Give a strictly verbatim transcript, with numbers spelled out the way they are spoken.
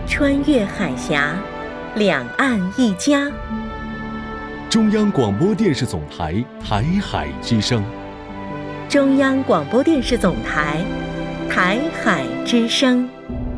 穿越海峡，两岸一家。 中央广播电视总台台海之声。 中央广播电视总台台海之声。